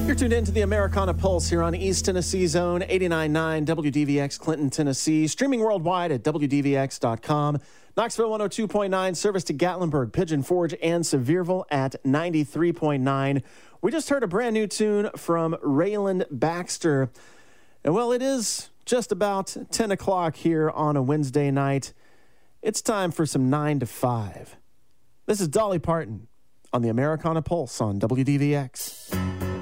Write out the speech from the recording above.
You're tuned into the Americana Pulse here on East Tennessee Zone, 89.9 WDVX, Clinton, Tennessee. Streaming worldwide at WDVX.com. Knoxville 102.9, service to Gatlinburg, Pigeon Forge, and Sevierville at 93.9. We just heard a brand new tune from Raylan Baxter. And well, it is just about 10 o'clock here on a Wednesday night. It's time for some 9 to 5. This is Dolly Parton on the Americana Pulse on WDVX.